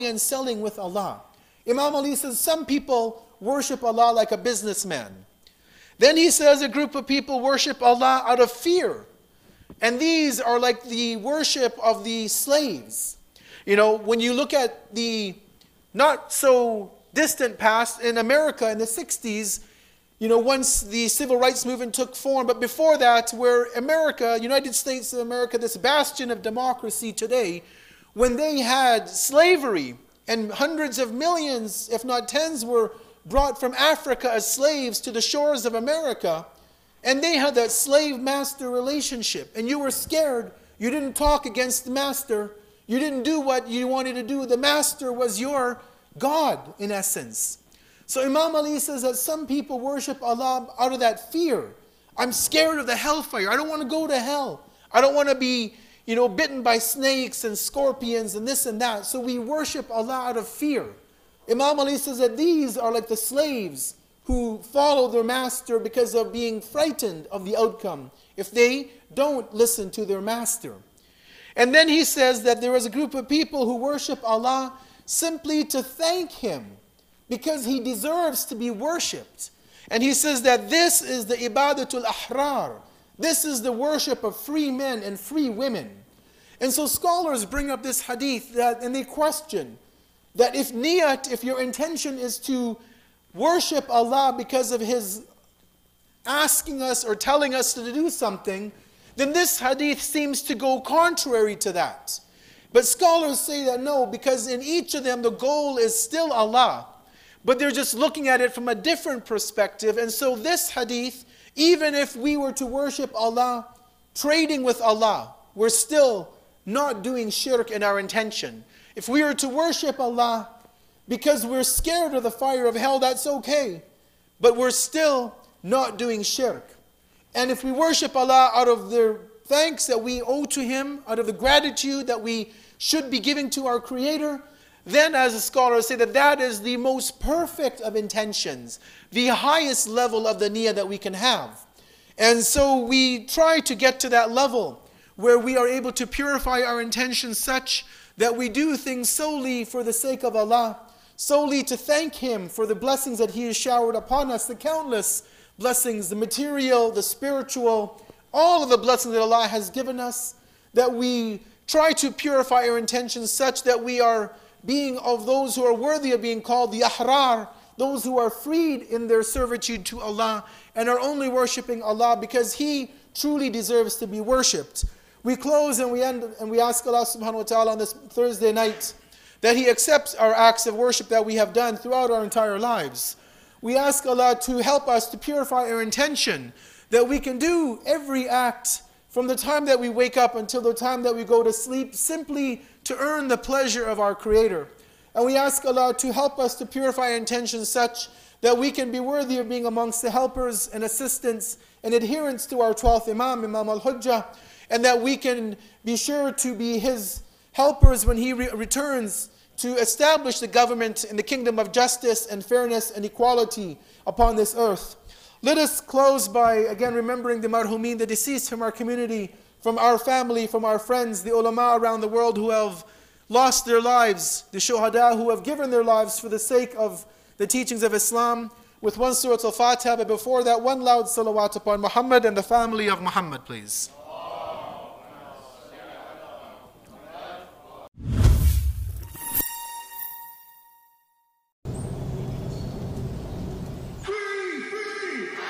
and selling with Allah. Imam Ali says some people worship Allah like a businessman. Then he says a group of people worship Allah out of fear. And these are like the worship of the slaves. You know, when you look at the not so distant past in America in the 60s, you know, once the civil rights movement took form, but before that, where America, United States of America, this bastion of democracy today, when they had slavery and hundreds of millions, if not tens, were brought from Africa as slaves to the shores of America, and they had that slave-master relationship, and you were scared, you didn't talk against the master, you didn't do what you wanted to do, the master was your God, in essence. So Imam Ali says that some people worship Allah out of that fear. I'm scared of the hellfire. I don't want to go to hell. I don't want to be, you know, bitten by snakes and scorpions and this and that. So we worship Allah out of fear. Imam Ali says that these are like the slaves who follow their master because of being frightened of the outcome if they don't listen to their master. And then he says that there is a group of people who worship Allah simply to thank Him, because He deserves to be worshipped. And he says that this is the ibadatul ahrar. This is the worship of free men and free women. And so scholars bring up this hadith and they question that if niyat, if your intention is to worship Allah because of His asking us or telling us to do something, then this hadith seems to go contrary to that. But scholars say that no, because in each of them the goal is still Allah. But they're just looking at it from a different perspective. And so this hadith, even if we were to worship Allah, trading with Allah, we're still not doing shirk in our intention. If we were to worship Allah because we're scared of the fire of hell, that's okay. But we're still not doing shirk. And if we worship Allah out of the thanks that we owe to Him, out of the gratitude that we should be giving to our Creator, then as the scholars say that is the most perfect of intentions, the highest level of the niyyah that we can have. And so we try to get to that level where we are able to purify our intentions such that we do things solely for the sake of Allah, solely to thank Him for the blessings that He has showered upon us, the countless blessings, the material, the spiritual, all of the blessings that Allah has given us, that we try to purify our intentions such that we are being of those who are worthy of being called the ahrar, those who are freed in their servitude to Allah and are only worshipping Allah because He truly deserves to be worshipped. We close and we end and we ask Allah subhanahu wa ta'ala on this Thursday night that He accepts our acts of worship that we have done throughout our entire lives. We ask Allah to help us to purify our intention, that we can do every act from the time that we wake up until the time that we go to sleep, simply to earn the pleasure of our Creator. And we ask Allah to help us to purify our intentions such that we can be worthy of being amongst the helpers and assistants and adherents to our 12th Imam, Imam al-Hujjah, and that we can be sure to be His helpers when He returns to establish the government in the kingdom of justice and fairness and equality upon this earth. Let us close by again remembering the marhumin, the deceased from our community, from our family, from our friends, the ulama around the world who have lost their lives, the shuhada who have given their lives for the sake of the teachings of Islam, with one Surah Al-Fatiha, but before that one loud salawat upon Muhammad and the family of Muhammad, please.